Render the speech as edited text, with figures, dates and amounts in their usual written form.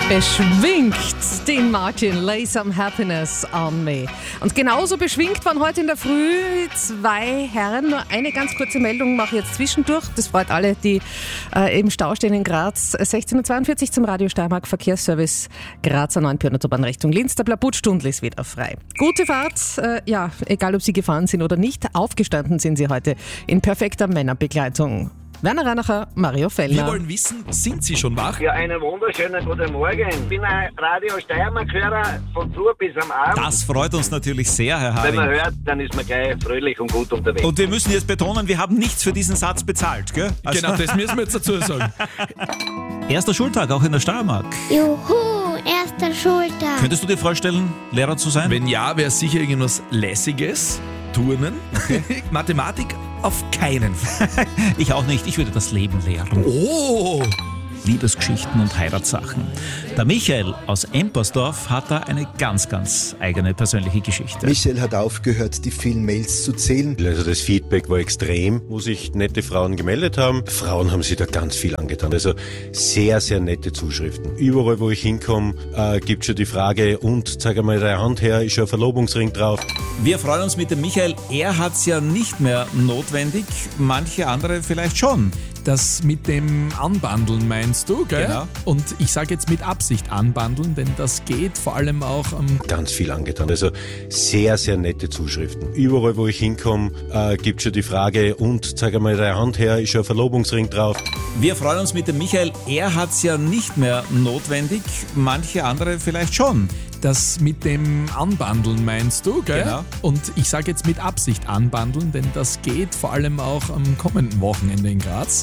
Beschwingt den Martin, Lay Some Happiness on Me. Und genauso beschwingt waren heute in der Früh zwei Herren. Nur eine ganz kurze Meldung mache ich jetzt zwischendurch. Das freut alle, die im Stau stehen in Graz. 16.42 Uhr zum Radio Steiermark Verkehrsservice Grazer 9 Autobahn Richtung Linz. Der Blabut-Stundl ist wieder frei. Gute Fahrt, egal ob Sie gefahren sind oder nicht. Aufgestanden sind Sie heute in perfekter Männerbegleitung. Werner Reinacher, Mario Fellner. Wir wollen wissen, sind Sie schon wach? Ja, einen wunderschönen guten Morgen. Ich bin ein Radio Steiermark-Hörer von früh bis am Abend. Das freut uns natürlich sehr, Herr Wenn man Haring. hört, dann ist man gleich fröhlich und gut unterwegs. Und wir müssen jetzt betonen, wir haben nichts für diesen Satz bezahlt, gell? Also Genau, das müssen wir jetzt dazu sagen. Erster Schultag, auch in der Steiermark. Juhu, erster Schultag. Könntest du dir vorstellen, Lehrer zu sein? Wenn ja, wäre sicher irgendwas Lässiges. Turnen. Mathematik auf keinen Fall. Ich auch nicht, ich würde das Leben lehren. Oh! Liebesgeschichten und Heiratssachen. Der Michael aus Empersdorf hat da eine ganz, ganz eigene persönliche Geschichte. Michael hat aufgehört, die vielen Mails zu zählen. Also das Feedback war extrem, wo sich nette Frauen gemeldet haben. Frauen haben sich da ganz viel angetan. Also sehr, sehr nette Zuschriften. Überall, wo ich hinkomme, gibt schon die Frage, und zeig einmal deine Hand her, ist schon ein Verlobungsring drauf. Wir freuen uns mit dem Michael. Er hat es ja nicht mehr notwendig, manche andere vielleicht schon. Das mit dem Anbandeln meinst du, gell? Genau. Und ich sage jetzt mit Absicht anbandeln, denn das geht vor allem auch am... Ganz viel angetan. Also sehr, sehr nette Zuschriften. Überall, wo ich hinkomme, gibt schon die Frage, und zeig einmal deine Hand her, ist schon ein Verlobungsring drauf. Wir freuen uns mit dem Michael. Er hat es ja nicht mehr notwendig, manche andere vielleicht schon. Das mit dem Anbandeln meinst du, gell? Genau. Und ich sage jetzt mit Absicht anbandeln, denn das geht vor allem auch am kommenden Wochenende in Graz.